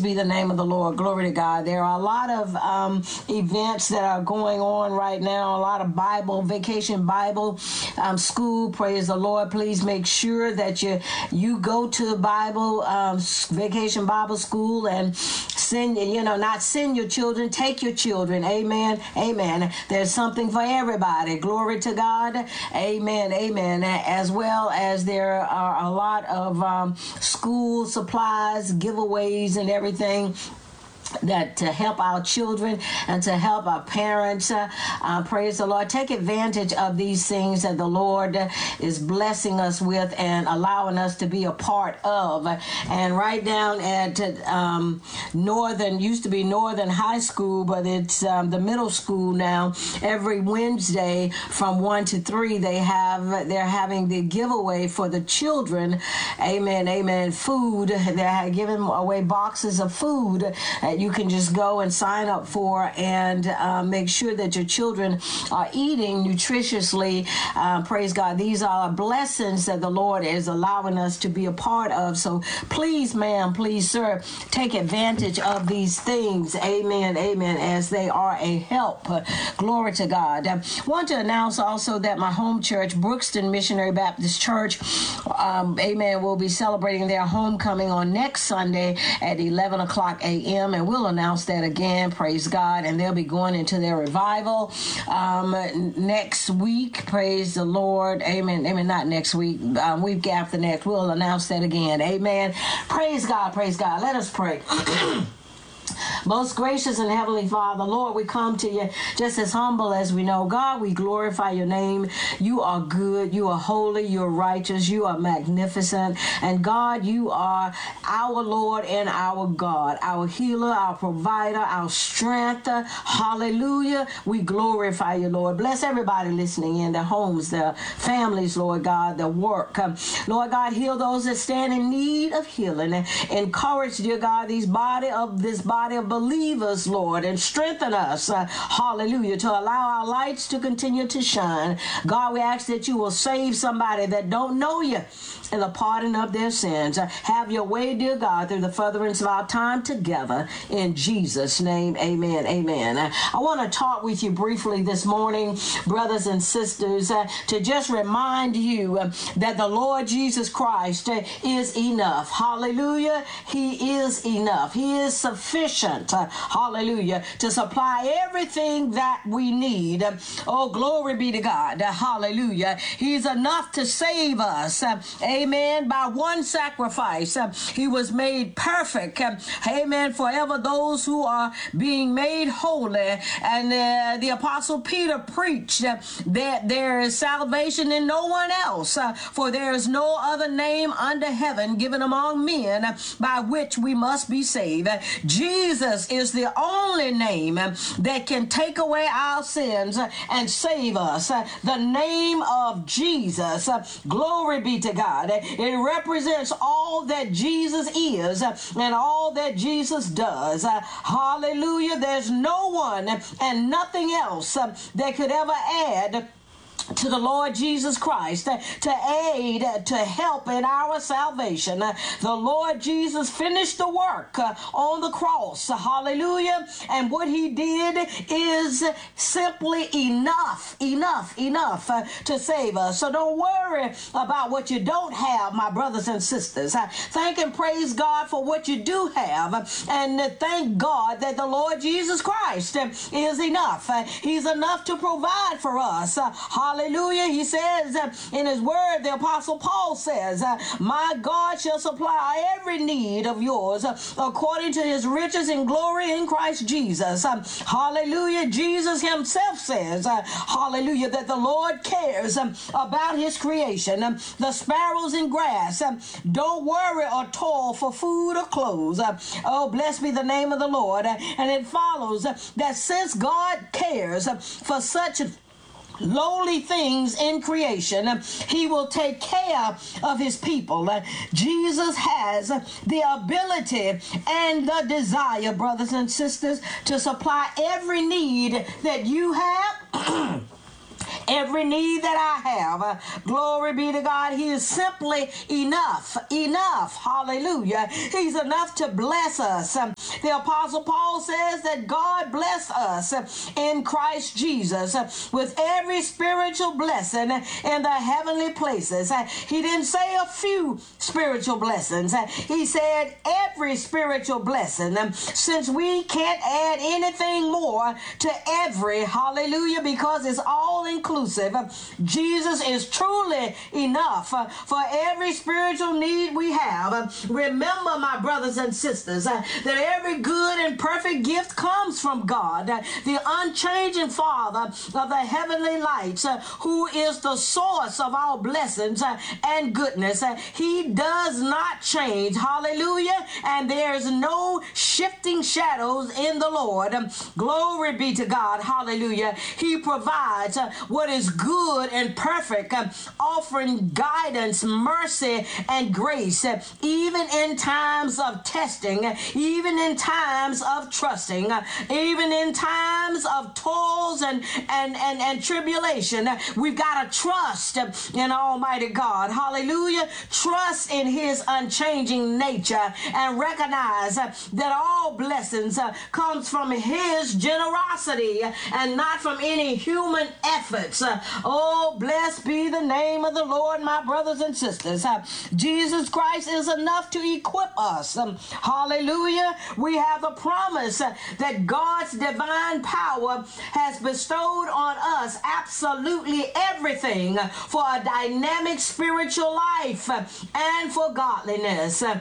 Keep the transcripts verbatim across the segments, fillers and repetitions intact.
be the name of the Lord. Glory to God. There are a lot of um, events that are going on right now, a lot of Bible, vacation Bible um, school. Praise the Lord. Please make sure that you, you go to Bible, um, vacation Bible school and send, you know, not send your children, take your children. Amen. Amen. There's something for everybody. Glory to God. Amen. Amen. As well as there are a lot of um, school supplies, giveaways, and everything that to help our children and to help our parents. Uh, uh, praise the Lord. Take advantage of these things that the Lord is blessing us with and allowing us to be a part of. And right down at um, Northern, used to be Northern High School, but it's um, the middle school now. Every Wednesday from one to three, they have, they're having the giveaway for the children. Amen. Amen. Food. They're giving away boxes of food. Uh, you can just go and sign up for and uh, make sure that your children are eating nutritiously. Uh, praise God. These are blessings that the Lord is allowing us to be a part of. So please, ma'am, please, sir, take advantage of these things. Amen. Amen. As they are a help. Uh, glory to God. I want to announce also that my home church, Brookston Missionary Baptist Church, um, amen, will be celebrating their homecoming on next Sunday at eleven o'clock a.m. and we'll announce that again. Praise God. And they'll be going into their revival um, next week. Praise the Lord. Amen. Amen. Not next week. Um, week after next. We'll announce that again. Amen. Praise God. Praise God. Let us pray. Most gracious and heavenly Father, Lord, we come to you just as humble as we know. God, we glorify your name. You are good. You are holy. You are righteous. You are magnificent. And God, you are our Lord and our God, our healer, our provider, our strength. Hallelujah. We glorify you, Lord. Bless everybody listening in their homes, their families, Lord God, their work. Lord God, heal those that stand in need of healing. Encourage, dear God, these body of this body of believers, Lord, and strengthen us, uh, hallelujah, to allow our lights to continue to shine. God, we ask that you will save somebody that don't know you and the pardon of their sins. Uh, have your way, dear God, through the furtherance of our time together. In Jesus' name, amen, amen. Uh, I want to talk with you briefly this morning, brothers and sisters, uh, to just remind you uh, that the Lord Jesus Christ uh, is enough. Hallelujah. He is enough. He is sufficient. Uh, hallelujah. To supply everything that we need. Uh, oh, glory be to God. Uh, hallelujah. He's enough to save us. Uh, Amen. By one sacrifice, uh, he was made perfect. Uh, amen. Forever those who are being made holy. And uh, the Apostle Peter preached uh, that there is salvation in no one else, uh, for there is no other name under heaven given among men uh, by which we must be saved. Uh, Jesus is the only name uh, that can take away our sins uh, and save us. Uh, the name of Jesus. Uh, glory be to God. It represents all that Jesus is and all that Jesus does. Hallelujah. There's no one and nothing else that could ever add to the Lord Jesus Christ, uh, to aid, uh, to help in our salvation. Uh, the Lord Jesus finished the work uh, on the cross. Uh, hallelujah. And what he did is simply enough, enough, enough uh, to save us. So don't worry about what you don't have, my brothers and sisters. Uh, thank and praise God for what you do have. Uh, and uh, thank God that the Lord Jesus Christ uh, is enough. Uh, he's enough to provide for us. Uh, Hallelujah. He says uh, in his word, the Apostle Paul says, uh, my God shall supply every need of yours uh, according to his riches and glory in Christ Jesus. Uh, hallelujah. Jesus himself says, uh, hallelujah, that the Lord cares um, about his creation. Um, the sparrows and grass. Um, don't worry or toil for food or clothes. Uh, oh, blessed be the name of the Lord. Uh, and it follows uh, that since God cares uh, for such lowly things in creation, he will take care of his people. Jesus has the ability and the desire, brothers and sisters, to supply every need that you have every need that I have. Uh, glory be to God. He is simply enough, enough. Hallelujah. He's enough to bless us. Um, the Apostle Paul says that God blessed us uh, in Christ Jesus uh, with every spiritual blessing in the heavenly places. Uh, he didn't say a few spiritual blessings. Uh, he said every spiritual blessing. Um, since we can't add anything more to every, hallelujah, because it's all inclusive. Jesus is truly enough uh, for every spiritual need we have. Uh, remember, my brothers and sisters, uh, that every good and perfect gift comes from God, uh, the unchanging Father of the heavenly lights, uh, who is the source of our blessings uh, and goodness. Uh, he does not change. Hallelujah. And there's no shifting shadows in the Lord. Um, glory be to God. Hallelujah. He provides uh, what is good and perfect, uh, offering guidance, mercy, and grace, uh, even in times of testing, uh, even in times of trusting, uh, even in times of toils and, and, and, and tribulation. Uh, we've got to trust uh, in Almighty God. Hallelujah. Trust in His unchanging nature and recognize uh, that all blessings uh, comes from His generosity and not from any human efforts. Uh, oh, blessed be the name of the Lord, my brothers and sisters. Uh, Jesus Christ is enough to equip us. Um, hallelujah. We have the promise uh, that God's divine power has bestowed on us absolutely everything for a dynamic spiritual life uh, and for godliness. Uh,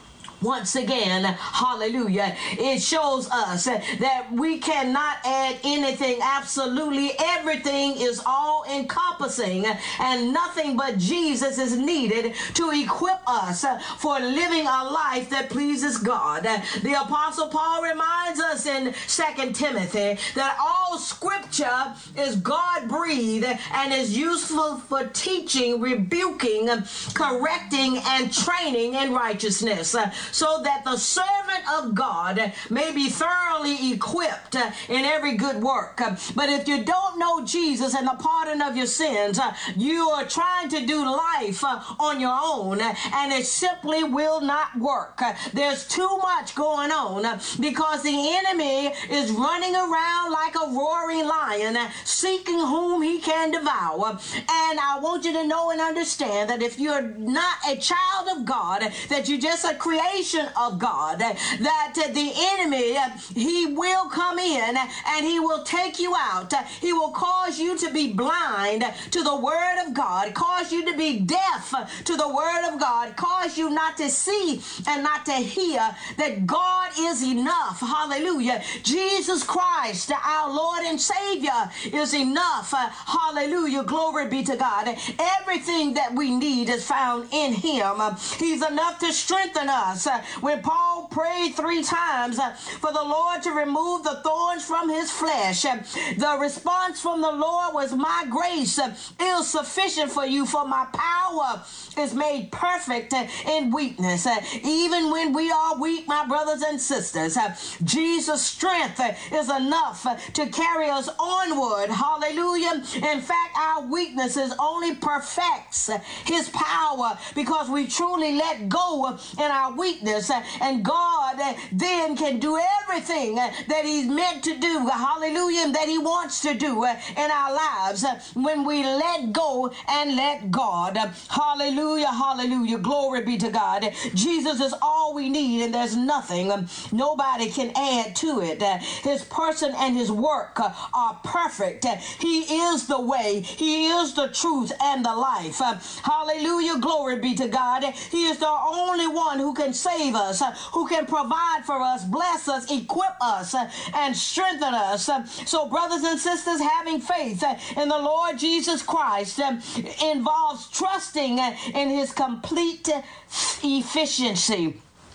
Once again, hallelujah, it shows us that we cannot add anything. Absolutely everything is all encompassing, and nothing but Jesus is needed to equip us for living a life that pleases God. The Apostle Paul reminds us in Second Timothy that all scripture is God-breathed and is useful for teaching, rebuking, correcting, and training in righteousness, so that the servant of God may be thoroughly equipped in every good work. But if you don't know Jesus and the pardon of your sins, you are trying to do life on your own, and it simply will not work. There's too much going on because the enemy is running around like a roaring lion, seeking whom he can devour. And I want you to know and understand that if you're not a child of God, that you're just a creation of God, that the enemy, he will come in and he will take you out. He will cause you to be blind to the word of God, cause you to be deaf to the word of God, cause you not to see and not to hear that God is enough. Hallelujah. Jesus Christ, our Lord and Savior, is enough. Hallelujah. Glory be to God. Everything that we need is found in Him. He's enough to strengthen us. When Paul prayed three times for the Lord to remove the thorns from his flesh, the response from the Lord was, "My grace is sufficient for you, for my power is made perfect in weakness." Even when we are weak, my brothers and sisters, Jesus' strength is enough to carry us onward. Hallelujah. In fact, our weaknesses only perfects His power because we truly let go in our weakness, and God then can do everything that He's meant to do. Hallelujah. And that He wants to do in our lives when we let go and let God. Hallelujah. Hallelujah. Glory be to God. Jesus is all we need, and there's nothing nobody can add to it. His person and His work are perfect. He is the way, He is the truth and the life. Hallelujah. Glory be to God. He is the only one who can save us, who can provide for us, bless us, equip us, and strengthen us. So, brothers and sisters, having faith in the Lord Jesus Christ involves trusting in His complete efficiency.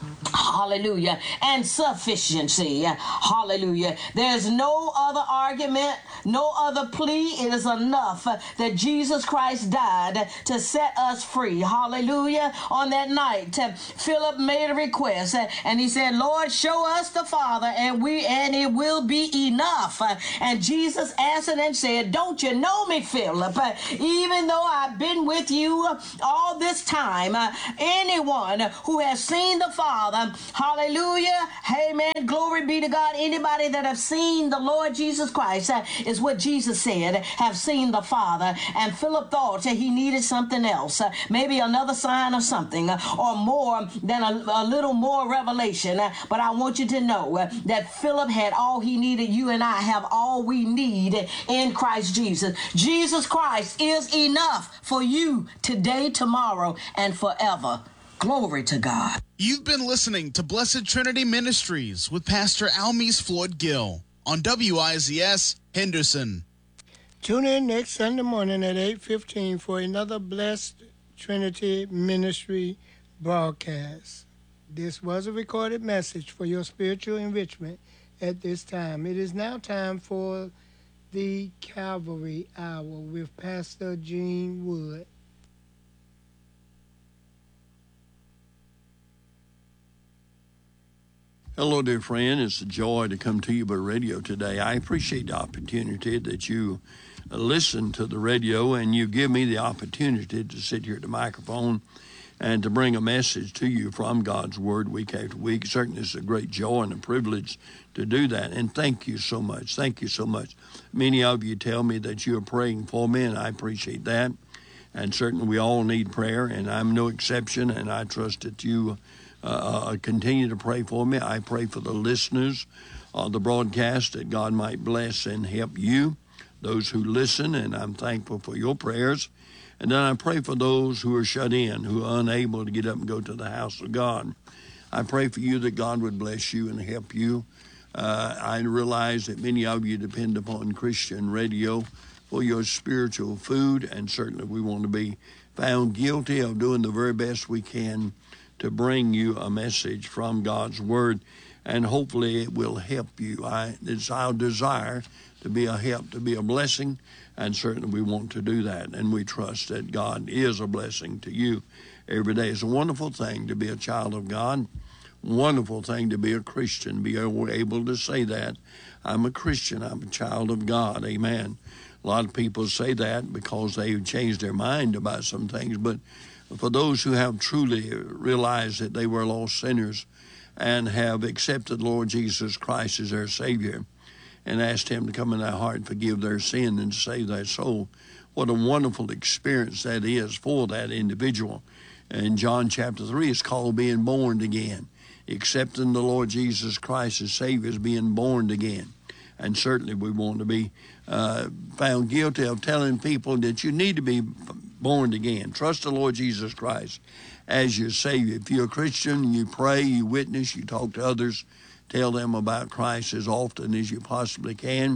Hallelujah. And sufficiency. Hallelujah. There's no other argument, no other plea. It is enough that Jesus Christ died to set us free. Hallelujah. On that night, Philip made a request and he said, Lord, show us the Father and we and it will be enough. And Jesus answered and said, don't you know me, Philip? Even though I've been with you all this time, anyone who has seen the Father, hallelujah, amen, glory be to God. Anybody that have seen the Lord Jesus Christ, uh, is what Jesus said, have seen the Father. And Philip thought that he needed something else, uh, maybe another sign of something, uh, or more than a, a little more revelation. Uh, but I want you to know uh, that Philip had all he needed. You and I have all we need in Christ Jesus. Jesus Christ is enough for you today, tomorrow, and forever. Glory to God. You've been listening to Blessed Trinity Ministries with Pastor Almies Floyd Gill on W I Z S Henderson. Tune in next Sunday morning at eight fifteen for another Blessed Trinity Ministry broadcast. This was a recorded message for your spiritual enrichment at this time. It is now time for the Calvary Hour with Pastor Gene Wood. Hello, dear friend. It's a joy to come to you by radio today. I appreciate the opportunity that you listen to the radio and you give me the opportunity to sit here at the microphone and to bring a message to you from God's Word week after week. Certainly it's a great joy and a privilege to do that. And thank you so much. Thank you so much. Many of you tell me that you are praying for me, and I appreciate that. And certainly we all need prayer, and I'm no exception, and I trust that you Uh, continue to pray for me. I pray for the listeners of the broadcast that God might bless and help you, those who listen, and I'm thankful for your prayers. And then I pray for those who are shut in, who are unable to get up and go to the house of God. I pray for you that God would bless you and help you. Uh, I realize that many of you depend upon Christian radio for your spiritual food, and certainly we want to be found guilty of doing the very best we can to bring you a message from God's Word, and hopefully it will help you. I, it's our desire to be a help, to be a blessing, and certainly we want to do that, and we trust that God is a blessing to you every day. It's a wonderful thing to be a child of God, wonderful thing to be a Christian, be able to say that. I'm a Christian, I'm a child of God, amen. A lot of people say that because they've changed their mind about some things, but for those who have truly realized that they were lost sinners and have accepted Lord Jesus Christ as their Savior and asked Him to come in their heart and forgive their sin and save their soul, what a wonderful experience that is for that individual. In John chapter three, it's called being born again. Accepting the Lord Jesus Christ as Savior is being born again. And certainly we want to be uh, found guilty of telling people that you need to be born again. Trust the Lord Jesus Christ as your Savior. If you're a Christian, you pray, you witness, you talk to others, tell them about Christ as often as you possibly can.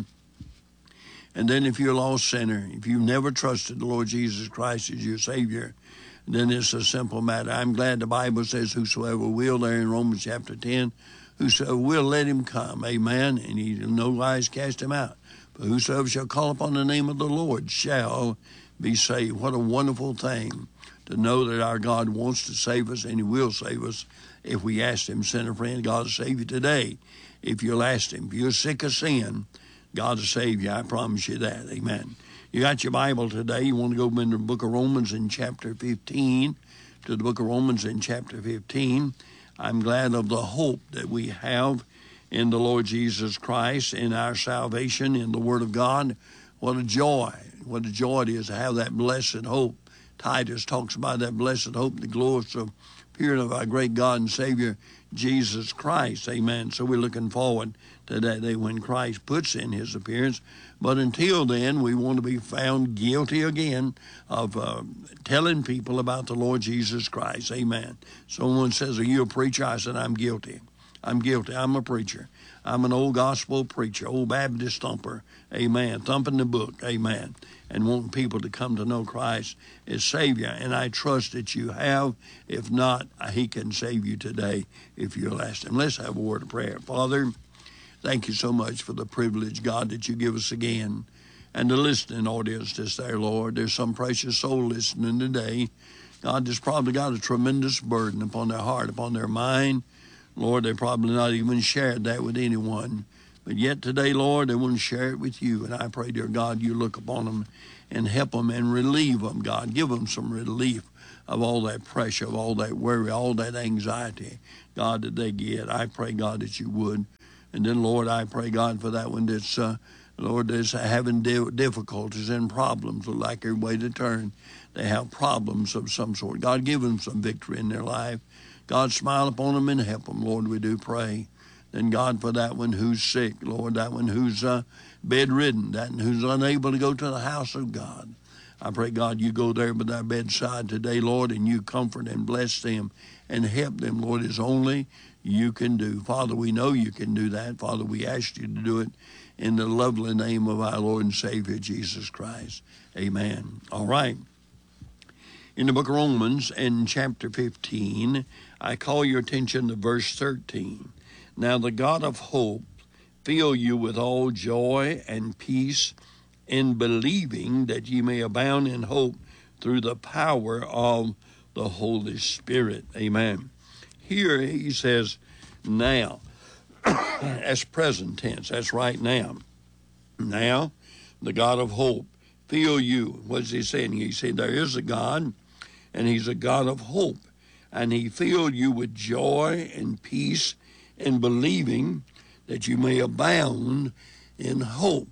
And then if you're a lost sinner, if you've never trusted the Lord Jesus Christ as your Savior, then it's a simple matter. I'm glad the Bible says, whosoever will, there in Romans chapter ten, whosoever will, let him come. Amen. And he in no wise cast him out. But whosoever shall call upon the name of the Lord shall be saved. What a wonderful thing to know that our God wants to save us, and He will save us if we ask Him. Send a friend, God will save you today if you'll ask Him. If you're sick of sin, God will save you. I promise you that. Amen. You got your Bible today. You want to go into the book of Romans in chapter fifteen, to the book of Romans in chapter fifteen. I'm glad of the hope that we have in the Lord Jesus Christ, in our salvation, in the Word of God. What a joy. What a joy it is to have that blessed hope. Titus talks about that blessed hope, the glorious appearing of our great God and Savior, Jesus Christ. Amen. So we're looking forward to that day when Christ puts in His appearance. But until then, we want to be found guilty again of uh, telling people about the Lord Jesus Christ. Amen. Someone says, are you a preacher? I said, I'm guilty. I'm guilty. I'm a preacher. I'm an old gospel preacher, old Baptist thumper. Amen. Thumping the book. Amen. And wanting people to come to know Christ as Savior. And I trust that you have. If not, he can save you today if you'll ask him. Let's have a word of prayer. Father, thank you so much for the privilege, God, that you give us again. And the listening audience that's there, Lord. There's some precious soul listening today. God, that's probably got a tremendous burden upon their heart, upon their mind. Lord, they probably not even shared that with anyone. But yet today, Lord, they want to share it with you. And I pray, dear God, you look upon them and help them and relieve them, God. Give them some relief of all that pressure, of all that worry, all that anxiety, God, that they get. I pray, God, that you would. And then, Lord, I pray, God, for that one that's, uh, Lord, that's having difficulties and problems, look like every way to turn. They have problems of some sort. God, give them some victory in their life. God, smile upon them and help them, Lord, we do pray. Then, God, for that one who's sick, Lord, that one who's uh, bedridden, that one who's unable to go to the house of God. I pray, God, you go there by their bedside today, Lord, and you comfort and bless them and help them, Lord, as only you can do. Father, we know you can do that. Father, we ask you to do it in the lovely name of our Lord and Savior, Jesus Christ. Amen. All right. In the book of Romans, in chapter fifteen, I call your attention to verse thirteen. Now the God of hope fill you with all joy and peace in believing, that ye may abound in hope through the power of the Holy Spirit. Amen. Here he says, now, as present tense, that's right now. Now, the God of hope fill you. What's he saying? He said there is a God, and he's a God of hope. And he filled you with joy and peace in believing, that you may abound in hope.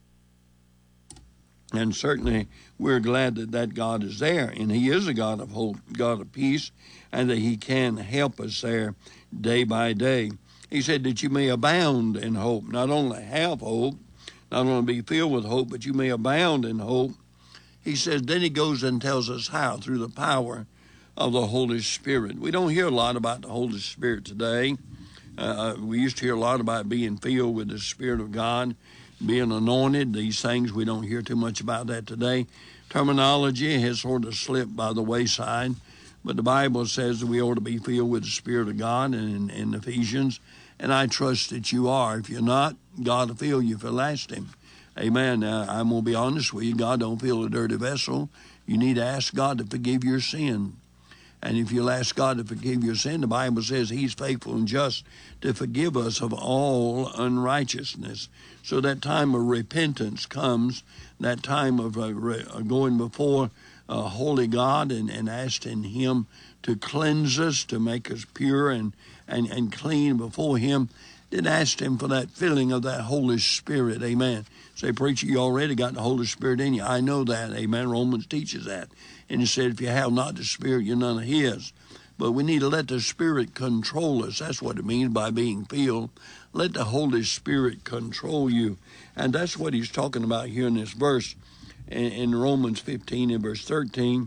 And certainly we're glad that that God is there, and he is a God of hope, God of peace, and that he can help us there day by day. He said that you may abound in hope, not only have hope, not only be filled with hope, but you may abound in hope. He says, then he goes and tells us how, through the power of the Holy Spirit. We don't hear a lot about the Holy Spirit today. Uh, we used to hear a lot about being filled with the Spirit of God, being anointed. These things, we don't hear too much about that today. Terminology has sort of slipped by the wayside, but the Bible says that we ought to be filled with the Spirit of God in, in Ephesians, and I trust that you are. If you're not, God will fill you if you'll ask him. Amen. Uh, I'm going to be honest with you. God don't fill a dirty vessel. You need to ask God to forgive your sin. And if you'll ask God to forgive your sin, the Bible says he's faithful and just to forgive us of all unrighteousness. So that time of repentance comes, that time of uh, re- going before a holy God and, and asking him to cleanse us, to make us pure and, and, and clean before him. Then ask him for that filling of that Holy Spirit. Amen. Say, preacher, you already got the Holy Spirit in you. I know that. Amen. Romans teaches that. And he said, if you have not the Spirit, you're none of his. But we need to let the Spirit control us. That's what it means by being filled. Let the Holy Spirit control you. And that's what he's talking about here in this verse in, in Romans fifteen and verse thirteen.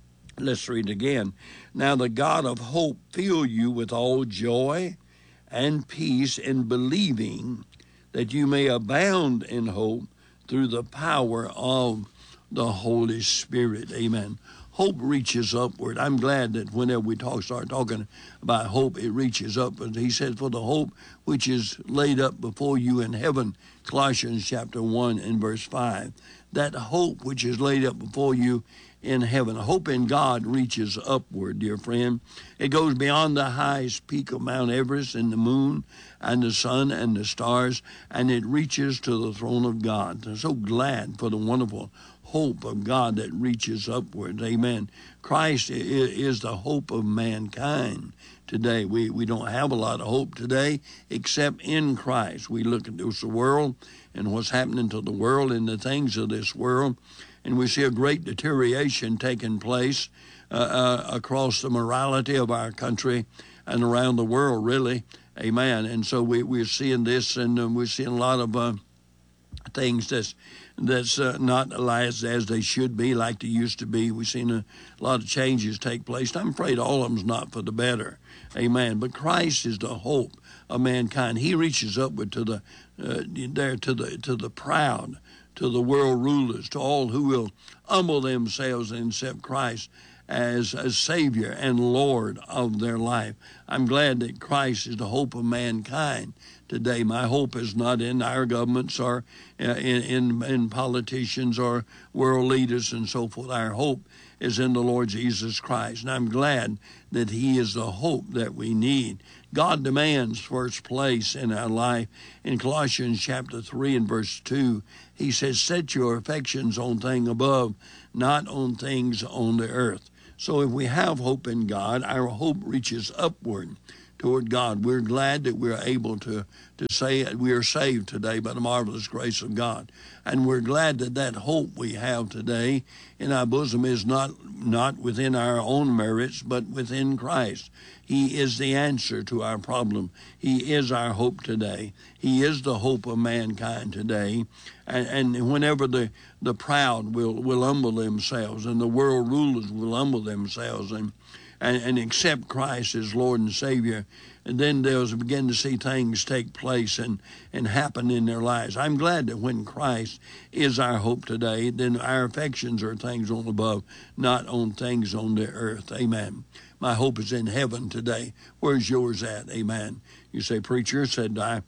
Let's read again. Now the God of hope fill you with all joy and peace in believing, that you may abound in hope through the power of the Holy Spirit. Amen. Hope reaches upward. I'm glad that whenever we talk, start talking about hope, it reaches upward. He says, for the hope which is laid up before you in heaven, Colossians chapter one and verse five. That hope which is laid up before you in heaven. Hope in God reaches upward, dear friend. It goes beyond the highest peak of Mount Everest and the moon and the sun and the stars, and it reaches to the throne of God. I'm so glad for the wonderful hope of God that reaches upward. Amen. Christ is the hope of mankind today. We we don't have a lot of hope today except in Christ. We look at this world and what's happening to the world and the things of this world, and we see a great deterioration taking place uh, uh, across the morality of our country and around the world, really. Amen. And so we, we're seeing this, and uh, we're seeing a lot of uh, things that's that's uh, not as, as they should be, like they used to be. We've seen a lot of changes take place. I'm afraid all of them's not for the better. Amen. But Christ is the hope of mankind. He reaches upward to the uh, there to the to the proud, to the world rulers, to all who will humble themselves and accept Christ as a Savior and Lord of their life. I'm glad that Christ is the hope of mankind today. My hope is not in our governments or uh, in, in, in politicians or world leaders and so forth. Our hope is in the Lord Jesus Christ. And I'm glad that He is the hope that we need. God demands first place in our life. In Colossians chapter three and verse two, He says, set your affections on things above, not on things on the earth. So if we have hope in God, our hope reaches upward toward God. We're glad that we're able to, to say we are saved today by the marvelous grace of God. And we're glad that that hope we have today in our bosom is not, not within our own merits, but within Christ. He is the answer to our problem. He is our hope today. He is the hope of mankind today. And, and whenever the, the proud will, will humble themselves and the world rulers will humble themselves and And, and accept Christ as Lord and Savior, and then they'll begin to see things take place and, and happen in their lives. I'm glad that when Christ is our hope today, then our affections are things on above, not on things on the earth. Amen. My hope is in heaven today. Where's yours at? Amen. You say, preacher, said I,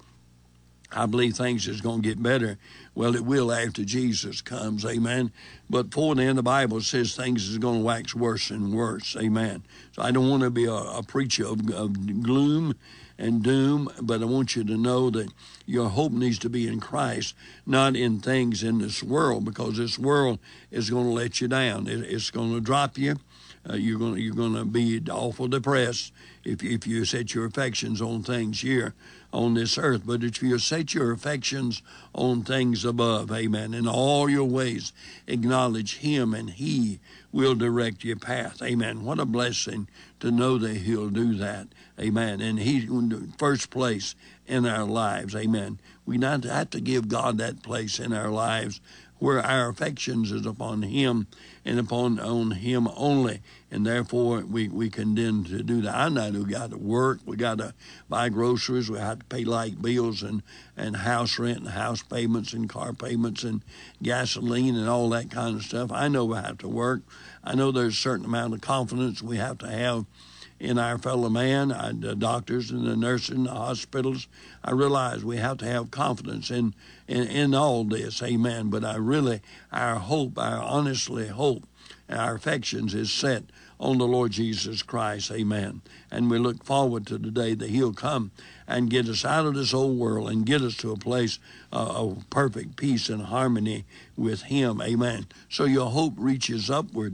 I believe things is going to get better. Well, it will after Jesus comes, amen. But before then, the Bible says things is going to wax worse and worse, amen. So I don't want to be a, a preacher of, of gloom and doom, but I want you to know that your hope needs to be in Christ, not in things in this world, because this world is going to let you down. It, it's going to drop you. Uh, you're going to, you're going to be awful depressed if if you set your affections on things here on this earth. But if you set your affections on things above, amen, in all your ways acknowledge Him, and He will direct your path, amen. What a blessing to know that He'll do that, amen. And He's in the first place in our lives, amen. We not have to give God that place in our lives where our affections is upon Him and upon on Him only, and therefore we, we condemn to do that. I know we got to work, we got to buy groceries, we have to pay light bills and, and house rent and house payments and car payments and gasoline and all that kind of stuff. I know we have to work. I know there's a certain amount of confidence we have to have in our fellow man, uh, the doctors and the nurses and the hospitals. I realize we have to have confidence in, in, in all this, amen. But I really, our hope, our honestly hope, our affections is set on the Lord Jesus Christ, amen. And we look forward to the day that He'll come and get us out of this old world and get us to a place uh, of perfect peace and harmony with Him, amen. So your hope reaches upward.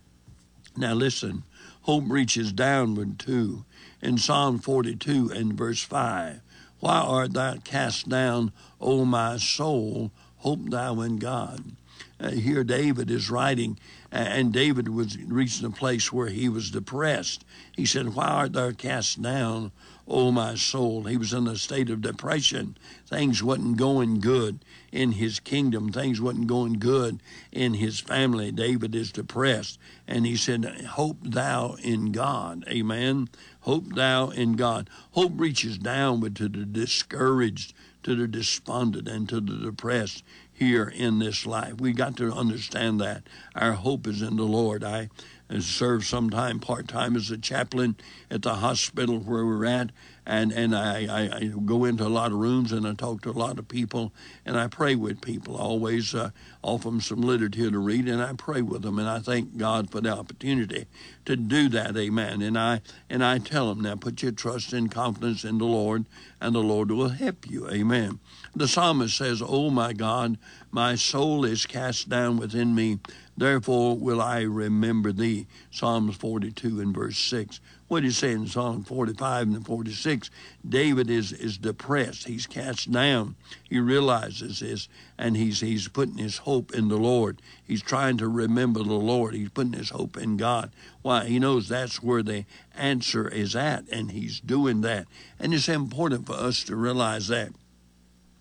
Now listen, hope reaches downward too. In Psalm forty-two and verse five, why art thou cast down, O my soul? Hope thou in God. Uh, here David is writing, and David was reaching a place where he was depressed. He said, why art thou cast down, O my soul? He was in a state of depression. Things wasn't going good in his kingdom. Things wasn't going good in his family. David is depressed. And he said, hope thou in God. Amen. Hope thou in God. Hope reaches downward to the discouraged, to the despondent, and to the depressed here in this life. We got to understand that. Our hope is in the Lord. I served sometime part-time as a chaplain at the hospital where we're at, and, and I, I, I go into a lot of rooms and I talk to a lot of people, and I pray with people. I always uh, offer them some literature to read, and I pray with them, and I thank God for the opportunity to do that, amen. And I and I tell them, now put your trust and confidence in the Lord, and the Lord will help you, amen. The psalmist says, oh my God, my soul is cast down within me, therefore will I remember thee. Psalms forty-two and verse six. What do you say in Psalm forty-five and forty-six? David is, is depressed. He's cast down. He realizes this, and he's he's putting his hope in the Lord. He's trying to remember the Lord. He's putting his hope in God. Why? He knows that's where the answer is at, and he's doing that. And it's important for us to realize that.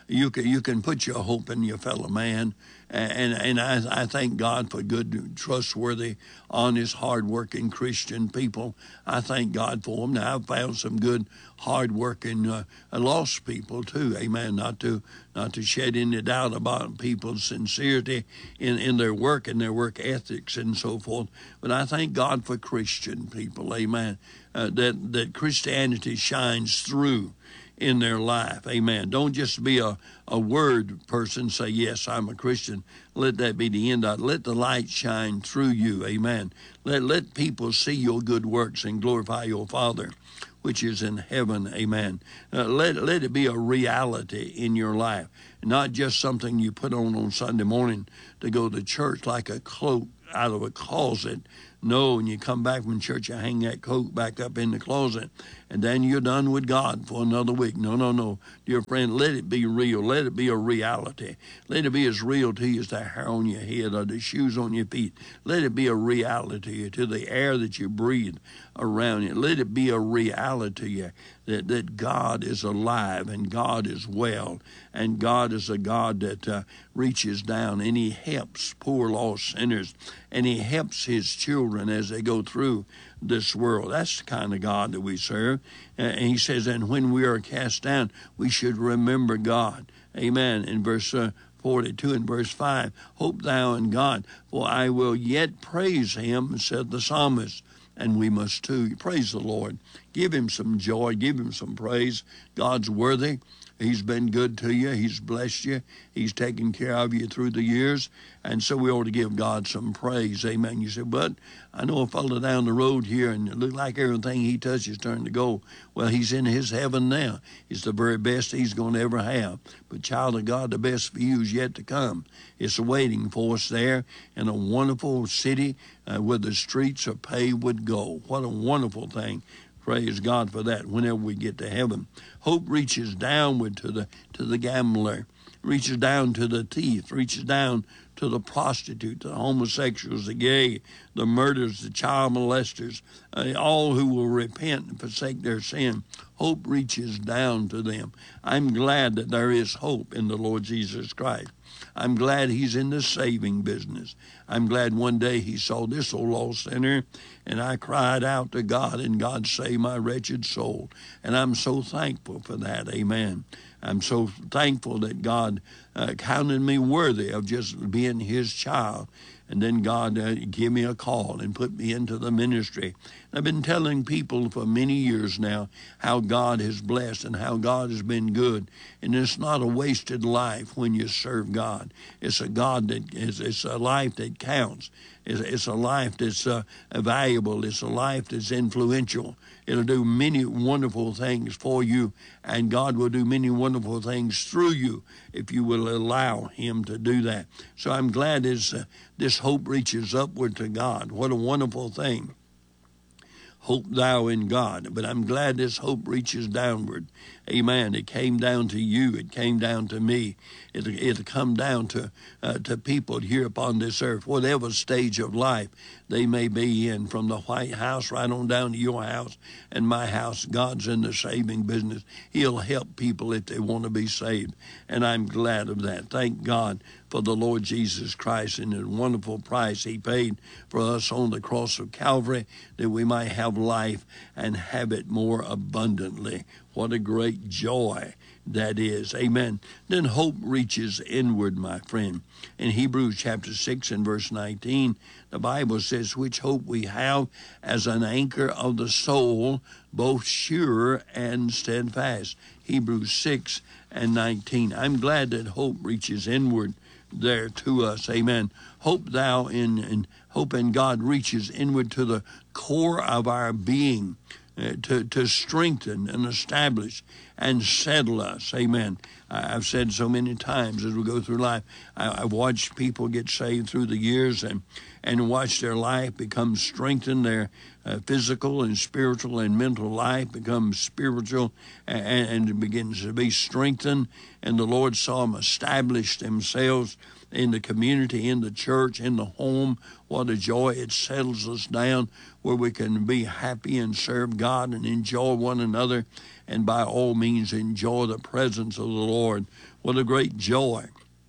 you can you can put your hope in your fellow man. And and I, I thank God for good, trustworthy, honest, hard-working Christian people. I thank God for them. Now, I've found some good, hard-working, uh, lost people too. Amen. Not to not to shed any doubt about people's sincerity in, in their work and their work ethics and so forth. But I thank God for Christian people. Amen. Uh, that that Christianity shines through in their life. Amen. Don't just be a, a word person, say, yes, I'm a Christian. Let that be the end of it. Let the light shine through you. Amen. Let, let people see your good works and glorify your Father, which is in heaven. Amen. Uh, let, let it be a reality in your life, not just something you put on on Sunday morning to go to church like a cloak out of a closet. No, when you come back from church, you hang that coat back up in the closet, and then you're done with God for another week. No, no, no. Dear friend, let it be real. Let it be a reality. Let it be as real to you as the hair on your head or the shoes on your feet. Let it be a reality to the air that you breathe around you. Let it be a reality to you that, that God is alive and God is well, and God is a God that uh, reaches down and He helps poor lost sinners, and He helps His children as they go through this world. That's the kind of God that we serve. And He says, and when we are cast down, we should remember God. Amen. In verse uh, forty-two and verse five, hope thou in God, for I will yet praise Him, said the psalmist. And we must too. Praise the Lord. Give Him some joy. Give Him some praise. God's worthy. He's been good to you. He's blessed you. He's taken care of you through the years. And so we ought to give God some praise. Amen. You say, but I know a fellow down the road here, and it looks like everything he touches turns to gold. Well, he's in his heaven now. It's the very best he's going to ever have. But child of God, the best for you is yet to come. It's waiting for us there in a wonderful city uh, where the streets are paved with gold. What a wonderful thing. Praise God for that whenever we get to heaven. Hope reaches downward to the to the gambler, reaches down to the thief, reaches down to the prostitute, the homosexuals, the gay, the murderers, the child molesters, uh, all who will repent and forsake their sin. Hope reaches down to them. I'm glad that there is hope in the Lord Jesus Christ. I'm glad He's in the saving business. I'm glad one day He saw this old lost sinner, and I cried out to God, and God saved my wretched soul. And I'm so thankful for that. Amen. I'm so thankful that God uh, counted me worthy of just being His child. And then God uh, gave me a call and put me into the ministry. I've been telling people for many years now how God has blessed and how God has been good. And it's not a wasted life when you serve God. It's a God that is, it's a life that counts. It's, it's a life that's uh, valuable. It's a life that's influential. It'll do many wonderful things for you, and God will do many wonderful things through you if you will allow Him to do that. So I'm glad as uh, this hope reaches upward to God. What a wonderful thing. Hope thou in God. But I'm glad this hope reaches downward. Amen. It came down to you. It came down to me. It, it'll come down to uh, to people here upon this earth, whatever stage of life they may be in, from the White House right on down to your house and my house. God's in the saving business. He'll help people if they want to be saved. And I'm glad of that. Thank God for the Lord Jesus Christ and the wonderful price He paid for us on the cross of Calvary, that we might have life and have it more abundantly. What a great joy that is. Amen. Then hope reaches inward, my friend. In Hebrews chapter six and verse nineteen, the Bible says, which hope we have as an anchor of the soul, both sure and steadfast. Hebrews six and nineteen. I'm glad that hope reaches inward there to us. Amen. Hope thou in, in hope in God reaches inward to the core of our being, uh, to, to strengthen and establish and settle us. Amen. I, I've said so many times as we go through life, I, I've watched people get saved through the years and, and watched their life become strengthened, their uh, physical and spiritual and mental life becomes spiritual and, and it begins to be strengthened. And the Lord saw them establish themselves in the community, in the church, in the home. What a joy. It settles us down where we can be happy and serve God and enjoy one another. And by all means, means enjoy the presence of the Lord. What a great joy.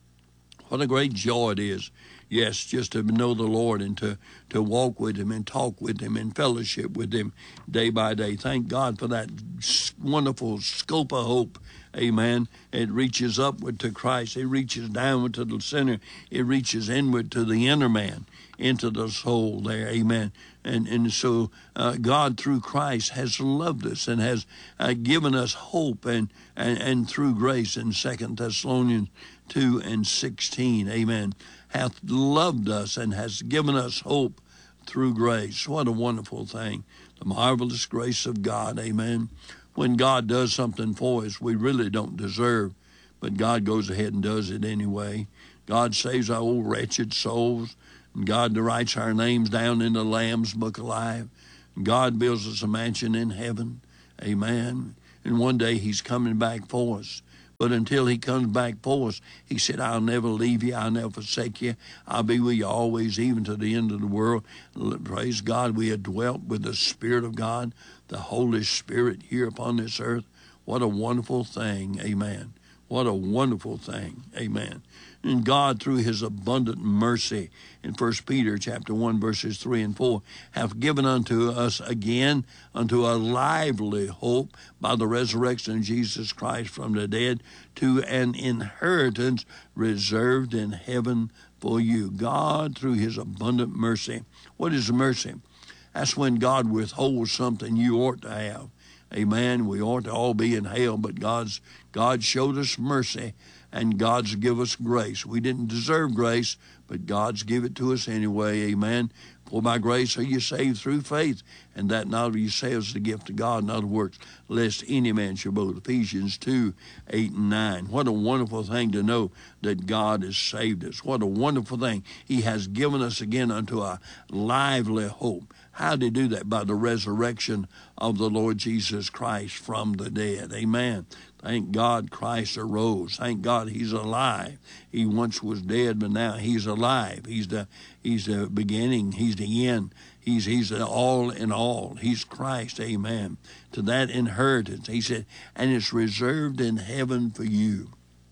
What a great joy it is. Yes, just to know the Lord and to, to walk with him and talk with him and fellowship with him day by day. Thank God for that wonderful scope of hope. Amen. It reaches upward to Christ. It reaches downward to the sinner. It reaches inward to the inner man, into the soul there. Amen. And and so uh, God through Christ has loved us and has uh, given us hope and, and, and through grace in Second Thessalonians two and sixteen. Amen. Hath loved us and has given us hope through grace. What a wonderful thing. The marvelous grace of God. Amen. When God does something for us we really don't deserve, but God goes ahead and does it anyway. God saves our old wretched souls. And God writes our names down in the Lamb's Book of Life. And God builds us a mansion in heaven. Amen. And one day he's coming back for us. But until he comes back for us, he said, I'll never leave you. I'll never forsake you. I'll be with you always, even to the end of the world. Praise God, we have dwelt with the Spirit of God, the Holy Spirit here upon this earth. What a wonderful thing. Amen. What a wonderful thing. Amen. And God, through his abundant mercy, in First Peter chapter one, verses three and four, hath given unto us again unto a lively hope by the resurrection of Jesus Christ from the dead, to an inheritance reserved in heaven for you. God, through his abundant mercy. What is mercy? That's when God withholds something you ought to have. Amen. We ought to all be in hell, but God's God showed us mercy, and God's give us grace. We didn't deserve grace, but God's give it to us anyway. Amen. For by grace are you saved through faith, and that not of yourselves, the gift of God, not of works, lest any man should boast. Ephesians two, eight and nine. What a wonderful thing to know that God has saved us. What a wonderful thing. He has given us again unto a lively hope. How did he do that? By the resurrection of the Lord Jesus Christ from the dead. Amen. Thank God Christ arose. Thank God he's alive. He once was dead, but now he's alive. He's the he's the beginning. He's the end. He's he's the all in all. He's Christ. Amen. To that inheritance, he said, and it's reserved in heaven for you.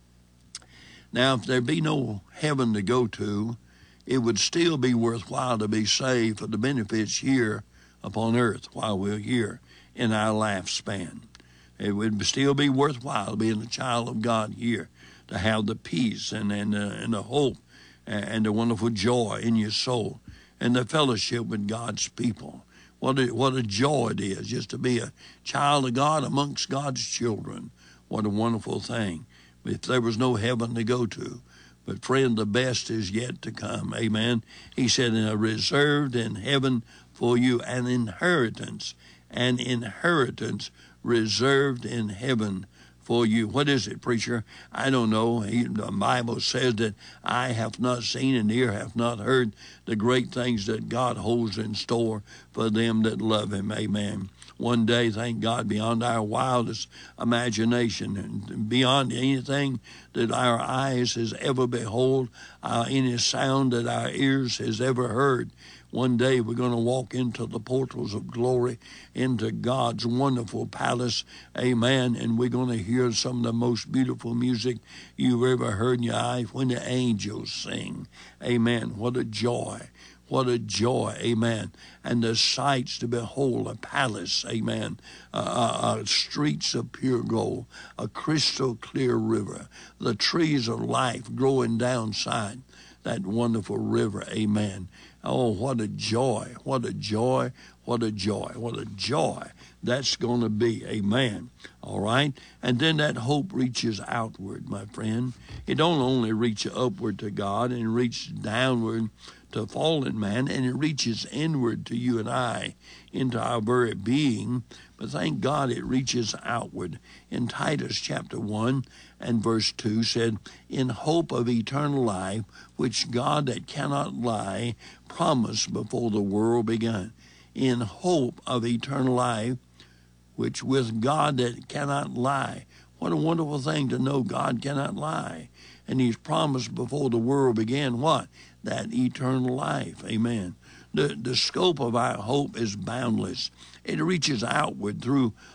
Now, if there be no heaven to go to, it would still be worthwhile to be saved for the benefits here upon earth while we're here in our lifespan. It would still be worthwhile being a child of God here, to have the peace and, and, uh, and the hope and, and the wonderful joy in your soul and the fellowship with God's people. What a, what a joy it is just to be a child of God amongst God's children. What a wonderful thing. If there was no heaven to go to. But friend, the best is yet to come. Amen. He said, in a reserved in heaven for you an inheritance, an inheritance reserved in heaven for you. What is it, preacher? I don't know. He, the Bible says that eye hath not seen and ear hath not heard the great things that God holds in store for them that love him. Amen. One day, thank God, beyond our wildest imagination and beyond anything that our eyes has ever beheld, uh, any sound that our ears has ever heard. One day we're going to walk into the portals of glory, into God's wonderful palace. Amen. And we're going to hear some of the most beautiful music you've ever heard in your life when the angels sing. Amen. What a joy. What a joy, amen. And the sights to behold, a palace, amen, uh, uh, uh, streets of pure gold, a crystal clear river, the trees of life growing downside that wonderful river, amen. Oh, what a joy, what a joy, what a joy, what a joy that's going to be, amen. All right? And then that hope reaches outward, my friend. It don't only reach upward to God and reach downward to fallen man, and it reaches inward to you and I, into our very being, but thank God it reaches outward. In Titus chapter one and verse two said, in hope of eternal life, which God that cannot lie promised before the world began. In hope of eternal life, which with God that cannot lie. What a wonderful thing to know God cannot lie. And he's promised before the world began what? That eternal life. Amen. The, the scope of our hope is boundless. It reaches outward through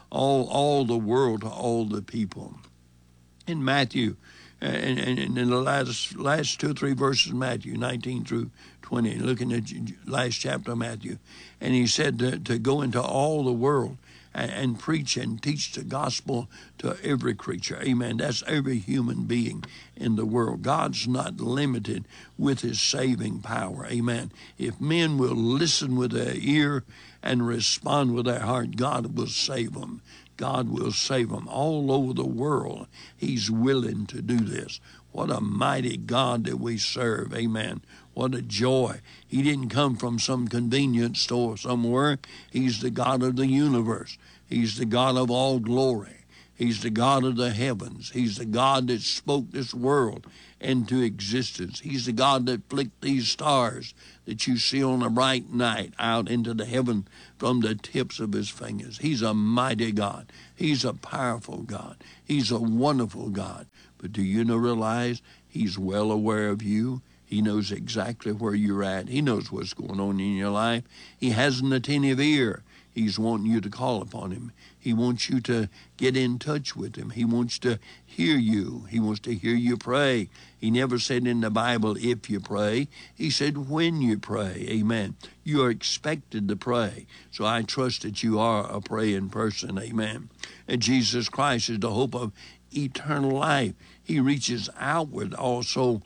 all all the world to all the people. In Matthew, and, and, and in the last last two or three verses of Matthew, nineteen through twenty, looking at the last chapter of Matthew, and he said to, to go into all the world and, and preach and teach the gospel to every creature. Amen. That's every human being in the world. God's not limited with his saving power. Amen. If men will listen with their ear and respond with their heart, God will save them. God will save them all over the world. He's willing to do this. What a mighty God that we serve. Amen. What a joy. He didn't come from some convenience store somewhere. He's the God of the universe. He's the God of all glory. He's the God of the heavens. He's the God that spoke this world into existence. He's the God that flicked these stars that you see on a bright night out into the heaven from the tips of his fingers. He's a mighty God. He's a powerful God. He's a wonderful God. But do you know, realize he's well aware of you? He knows exactly where you're at. He knows what's going on in your life. He has an attentive ear. He's wanting you to call upon him. He wants you to get in touch with him. He wants to hear you. He wants to hear you pray. He never said in the Bible, if you pray. He said, when you pray. Amen. You are expected to pray. So I trust that you are a praying person. Amen. And Jesus Christ is the hope of eternal life. He reaches outward also,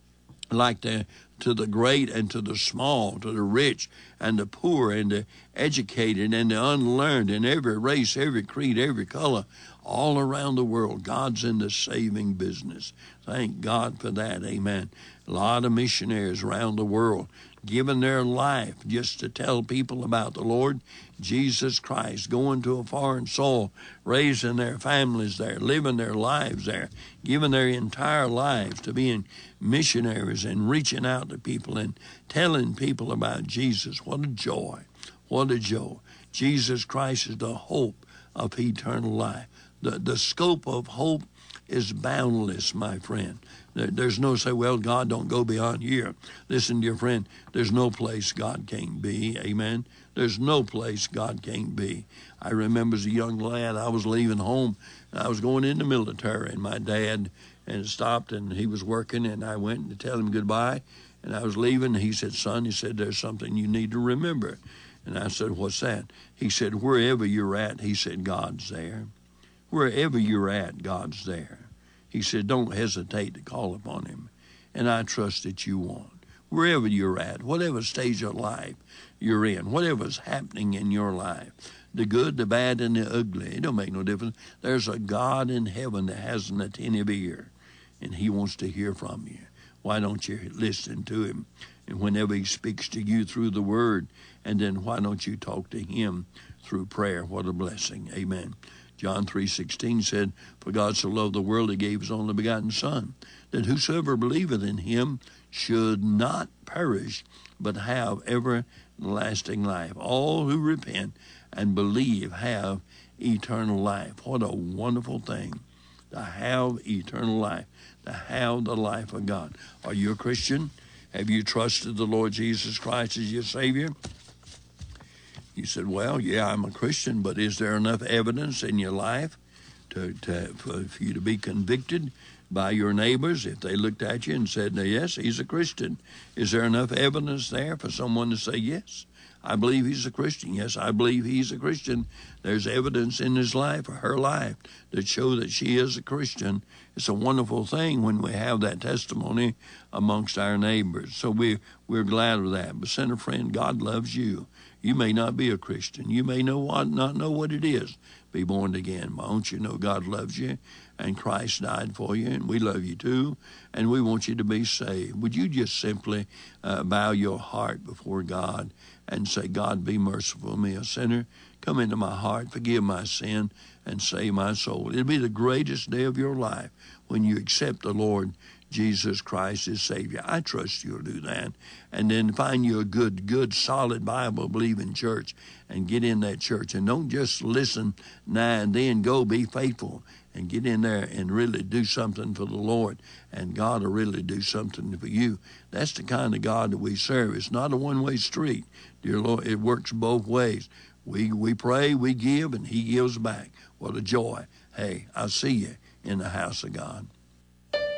like the to the great and to the small, to the rich and the poor and the educated and the unlearned, in every race, every creed, every color, all around the world. God's in the saving business. Thank God for that. Amen. A lot of missionaries around the world giving their life just to tell people about the Lord Jesus Christ, going to a foreign soil, raising their families there, living their lives there, giving their entire lives to being missionaries and reaching out to people and telling people about Jesus. What a joy. What a joy. Jesus Christ is the hope of eternal life. The, the scope of hope is boundless, my friend. There, there's no say, well, God don't go beyond here. Listen, dear friend, there's no place God can't be. Amen. There's no place God can't be. I remember as a young lad, I was leaving home, and I was going in the military, and my dad and stopped, and he was working, and I went to tell him goodbye, and I was leaving. He said, son, he said, there's something you need to remember. And I said, what's that? He said, wherever you're at, he said, God's there. Wherever you're at, God's there. He said, don't hesitate to call upon him. And I trust that you won't. Wherever you're at, whatever stage of life you're in, whatever's happening in your life, the good, the bad, and the ugly, it don't make no difference. There's a God in heaven that has an attentive ear, and he wants to hear from you. Why don't you listen to him? And whenever he speaks to you through the word, and then why don't you talk to him through prayer? What a blessing. Amen. John three sixteen said, for God so loved the world, he gave his only begotten Son, that whosoever believeth in him should not perish, but have everlasting life. All who repent and believe have eternal life. What a wonderful thing to have eternal life, to have the life of God. Are you a Christian? Have you trusted the Lord Jesus Christ as your Savior? You said, well, yeah, I'm a Christian, but is there enough evidence in your life to, to for, for you to be convicted by your neighbors if they looked at you and said, yes, he's a Christian? Is there enough evidence there for someone to say, yes, I believe he's a Christian. Yes, I believe he's a Christian. There's evidence in his life or her life that show that she is a Christian. It's a wonderful thing when we have that testimony amongst our neighbors. So we, we're glad of that. But, sinner friend, God loves you. You may not be a Christian. You may know what, not know what it is, be born again. But don't you know God loves you, and Christ died for you, and we love you too, and we want you to be saved. Would you just simply uh, bow your heart before God and say, God, be merciful to me, a sinner. Come into my heart, forgive my sin, and save my soul. It'll be the greatest day of your life when you accept the Lord Jesus Christ as Savior. I trust you'll do that. And then find you a good, good, solid Bible-believing church and get in that church. And don't just listen now and then. Go be faithful and get in there and really do something for the Lord. And God will really do something for you. That's the kind of God that we serve. It's not a one-way street, dear Lord. It works both ways. We, we pray, we give, and he gives back. What a joy. Hey, I see you in the house of God.